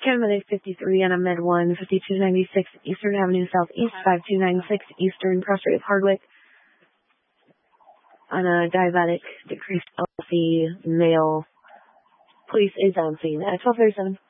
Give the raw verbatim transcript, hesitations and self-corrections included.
Canada fifty-three on a Med one, fifty-two ninety-six Eastern Avenue Southeast, five two nine six Eastern, Prostrate of Hardwick. On a diabetic, decreased L C, male. Police is on scene at twelve thirty-seven.